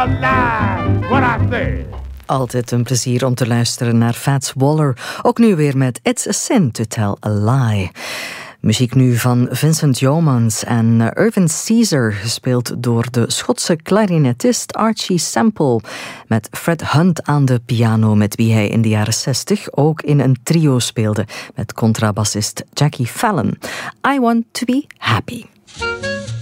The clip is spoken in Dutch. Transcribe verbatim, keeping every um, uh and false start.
a lie what I said. Altijd een plezier om te luisteren naar Fats Waller. Ook nu weer met It's a Sin to Tell a Lie. Muziek nu van Vincent Youmans en Irvin Caesar, gespeeld door de Schotse clarinetist Archie Semple, met Fred Hunt aan de piano, met wie hij in de jaren zestig ook in een trio speelde met contrabassist Jackie Fallon. I Want to Be Happy.